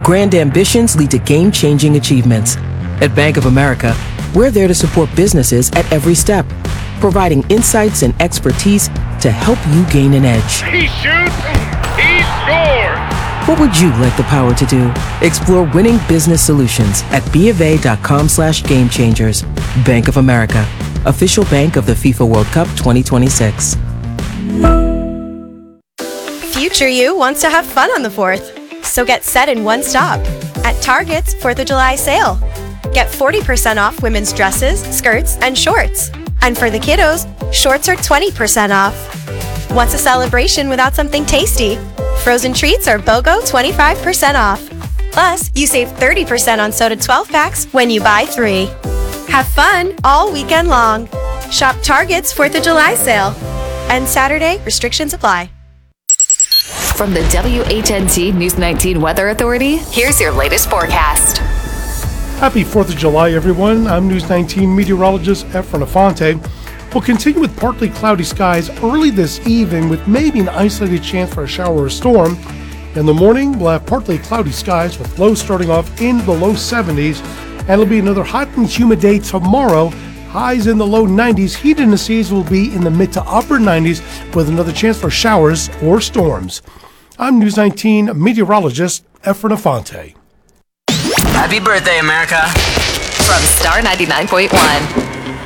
Grand ambitions lead to game-changing achievements. At Bank of America, we're there to support businesses at every step, providing insights and expertise to help you gain an edge. He shoots, he scores! What would you like the power to do? Explore winning business solutions at BofA.com/gamechangers. Bank of America, official bank of the FIFA World Cup 2026. Future you wants to have fun on the 4th. So get set in one stop. At Target's 4th of July sale. Get 40% off women's dresses, skirts, and shorts. And for the kiddos, shorts are 20% off. What's a celebration without something tasty? Frozen treats are BOGO 25% off. Plus, you save 30% on soda 12 packs when you buy 3. Have fun all weekend long. Shop Target's 4th of July sale. And Saturday, restrictions apply. From the WHNT News 19 Weather Authority, here's your latest forecast. Happy 4th of July, everyone. I'm News 19 meteorologist Efren Afonte. We'll continue with partly cloudy skies early this evening with maybe an isolated chance for a shower or storm. In the morning, we'll have partly cloudy skies with lows starting off in the low 70s. And it'll be another hot and humid day tomorrow. Highs in the low 90s. Heat indices will be in the mid to upper 90s with another chance for showers or storms. I'm News 19 meteorologist Efren Afonte. Happy birthday, America. From Star 99.1.